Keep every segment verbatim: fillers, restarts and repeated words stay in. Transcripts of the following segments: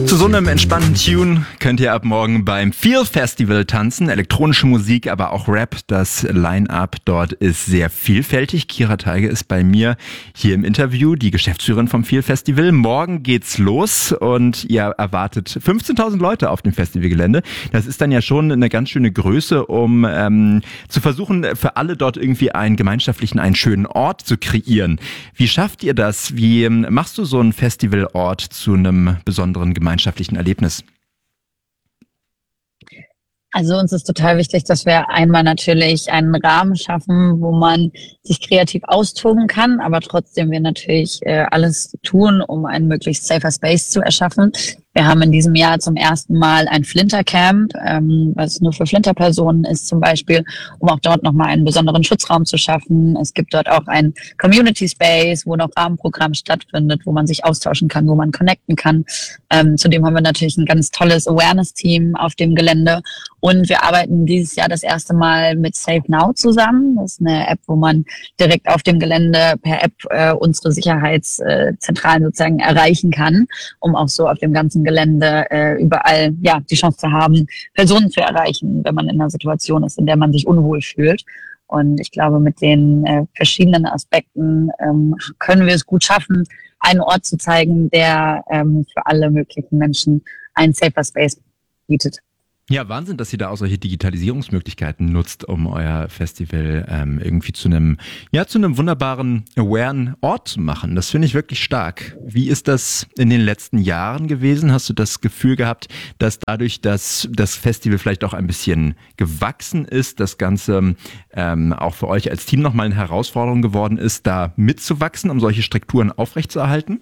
Zu so einem entspannten Tune könnt ihr ab morgen beim Feel Festival tanzen. Elektronische Musik, aber auch Rap. Das Line-Up dort ist sehr vielfältig. Kira Teige ist bei mir hier im Interview, die Geschäftsführerin vom Feel Festival. Morgen geht's los und ihr erwartet fünfzehntausend Leute auf dem Festivalgelände. Das ist dann ja schon eine ganz schöne Größe, um ähm, zu versuchen, für alle dort irgendwie einen gemeinschaftlichen, einen schönen Ort zu kreieren. Wie schafft ihr das? Wie ähm, machst du so einen Festivalort zu einem besonderen gemeinschaftlichen Erlebnis? Also uns ist total wichtig, dass wir einmal natürlich einen Rahmen schaffen, wo man sich kreativ austoben kann, aber trotzdem wir natürlich äh, alles tun, um einen möglichst safer Space zu erschaffen. Wir haben in diesem Jahr zum ersten Mal ein Flintercamp, ähm, was nur für Flinterpersonen ist zum Beispiel, um auch dort nochmal einen besonderen Schutzraum zu schaffen. Es gibt dort auch ein Community Space, wo noch Rahmenprogramm stattfindet, wo man sich austauschen kann, wo man connecten kann. Ähm, zudem haben wir natürlich ein ganz tolles Awareness-Team auf dem Gelände und wir arbeiten dieses Jahr das erste Mal mit Safe Now zusammen. Das ist eine App, wo man direkt auf dem Gelände per App äh, unsere Sicherheitszentralen sozusagen erreichen kann, um auch so auf dem ganzen Gelände äh, überall ja die Chance zu haben, Personen zu erreichen, wenn man in einer Situation ist, in der man sich unwohl fühlt. Und ich glaube, mit den äh, verschiedenen Aspekten ähm, können wir es gut schaffen, einen Ort zu zeigen, der ähm, für alle möglichen Menschen einen safer Space bietet. Ja, Wahnsinn, dass ihr da auch solche Digitalisierungsmöglichkeiten nutzt, um euer Festival ähm, irgendwie zu einem, ja, zu einem wunderbaren, awaren Ort zu machen. Das finde ich wirklich stark. Wie ist das in den letzten Jahren gewesen? Hast du das Gefühl gehabt, dass dadurch, dass das Festival vielleicht auch ein bisschen gewachsen ist, das Ganze ähm, auch für euch als Team nochmal eine Herausforderung geworden ist, da mitzuwachsen, um solche Strukturen aufrechtzuerhalten?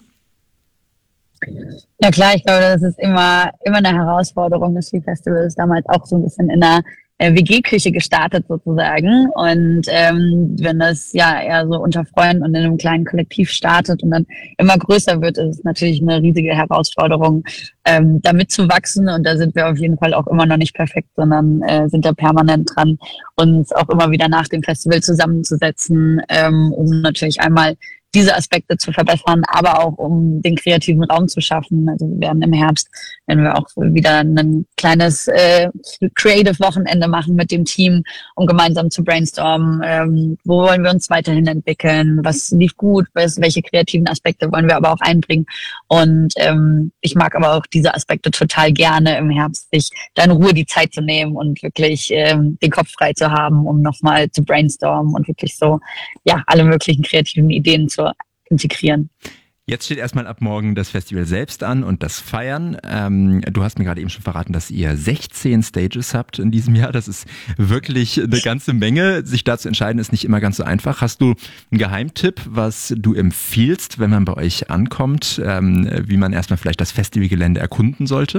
Ja klar, ich glaube, das ist immer immer eine Herausforderung. Das Feel Festival ist damals auch so ein bisschen in einer äh, W G-Küche gestartet sozusagen. Und ähm, wenn das ja eher so unter Freunden und in einem kleinen Kollektiv startet und dann immer größer wird, ist es natürlich eine riesige Herausforderung, ähm, da mitzuwachsen. Und da sind wir auf jeden Fall auch immer noch nicht perfekt, sondern äh, sind da permanent dran, uns auch immer wieder nach dem Festival zusammenzusetzen, ähm, um natürlich einmal diese Aspekte zu verbessern, aber auch um den kreativen Raum zu schaffen. Also wir werden im Herbst, wenn wir auch wieder ein kleines äh, Creative-Wochenende machen mit dem Team, um gemeinsam zu brainstormen, ähm, wo wollen wir uns weiterhin entwickeln, was lief gut, was, welche kreativen Aspekte wollen wir aber auch einbringen. Und ähm, ich mag aber auch diese Aspekte total gerne im Herbst, sich da in Ruhe die Zeit zu nehmen und wirklich ähm, den Kopf frei zu haben, um nochmal zu brainstormen und wirklich so ja alle möglichen kreativen Ideen zu integrieren. Jetzt steht erstmal ab morgen das Festival selbst an und das Feiern. Ähm, du hast mir gerade eben schon verraten, dass ihr sechzehn Stages habt in diesem Jahr. Das ist wirklich eine ganze Menge. Sich da zu entscheiden, ist nicht immer ganz so einfach. Hast du einen Geheimtipp, was du empfiehlst, wenn man bei euch ankommt, ähm, wie man erstmal vielleicht das Festivalgelände erkunden sollte?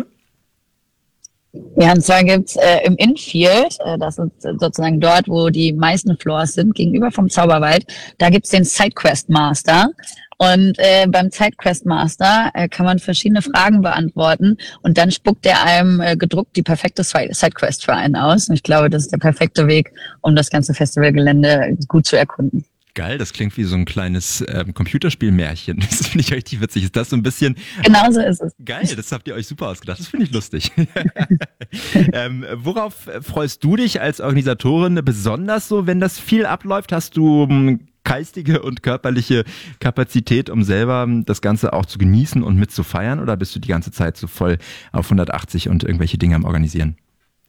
Ja, und zwar gibt's äh, im Infield, äh, das ist sozusagen dort, wo die meisten Floors sind, gegenüber vom Zauberwald, da gibt's den Sidequest Master. Und äh, beim Sidequest Master äh, kann man verschiedene Fragen beantworten und dann spuckt er einem äh, gedruckt die perfekte Sidequest für einen aus. Und ich glaube, das ist der perfekte Weg, um das ganze Festivalgelände gut zu erkunden. Geil, das klingt wie so ein kleines ähm, Computerspielmärchen. Das finde ich richtig witzig. Ist das so ein bisschen... Genau so ist es. Geil, das habt ihr euch super ausgedacht. Das finde ich lustig. ähm, worauf freust du dich als Organisatorin besonders so, wenn das viel abläuft? Hast du um, geistige und körperliche Kapazität, um selber das Ganze auch zu genießen und mitzufeiern? Oder bist du die ganze Zeit so voll auf hundertachtzig und irgendwelche Dinge am Organisieren?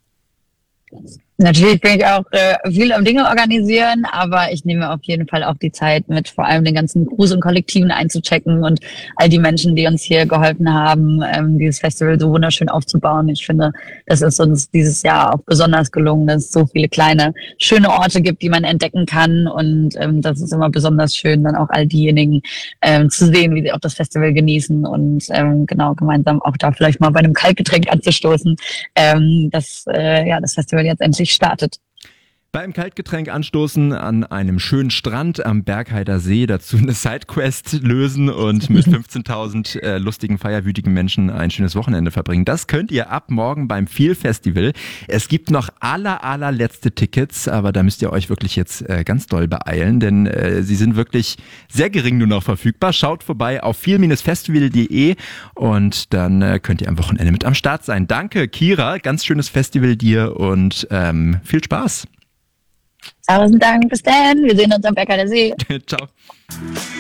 Natürlich bin ich auch äh, viel am Dinge organisieren, aber ich nehme auf jeden Fall auch die Zeit mit, vor allem den ganzen Crews und Kollektiven einzuchecken und all die Menschen, die uns hier geholfen haben, ähm, dieses Festival so wunderschön aufzubauen. Ich finde, das ist uns dieses Jahr auch besonders gelungen, dass es so viele kleine, schöne Orte gibt, die man entdecken kann, und ähm, das ist immer besonders schön, dann auch all diejenigen ähm, zu sehen, wie sie auch das Festival genießen und ähm, genau gemeinsam auch da vielleicht mal bei einem Kaltgetränk anzustoßen, ähm, dass äh, ja das Festival jetzt endlich startet. Beim Kaltgetränk anstoßen an einem schönen Strand am Bergheider See, dazu eine Sidequest lösen und mit fünfzehntausend äh, lustigen, feierwütigen Menschen ein schönes Wochenende verbringen. Das könnt ihr ab morgen beim Feel Festival. Es gibt noch aller, allerletzte Tickets, aber da müsst ihr euch wirklich jetzt äh, ganz doll beeilen, denn äh, sie sind wirklich sehr gering nur noch verfügbar. Schaut vorbei auf feel festival punkt de und dann äh, könnt ihr am Wochenende mit am Start sein. Danke, Kira, ganz schönes Festival dir und ähm, viel Spaß. Tausend Dank, bis dann. Wir sehen uns am Bergheider See. Ciao.